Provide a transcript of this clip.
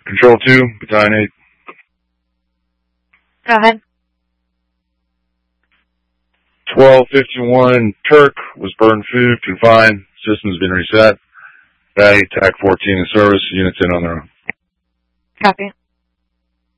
Control 2, Battalion 8. Go ahead. 1251 Turk was burned food, confined, systems been reset. Batty, TAC 14 in service, units in on their own. Copy.